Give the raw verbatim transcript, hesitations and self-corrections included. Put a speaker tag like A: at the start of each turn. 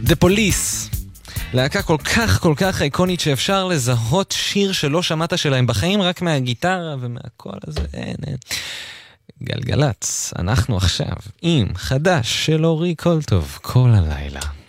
A: The Police, להקה כל כך כל כך איקונית שאפשר לזהות שיר שלא שמעת שלהם בחיים רק מהגיטרה ומהקול הזה. אין, אין. גלגלץ, אנחנו עכשיו עם חדש של אורי קולטוב, כל הלילה.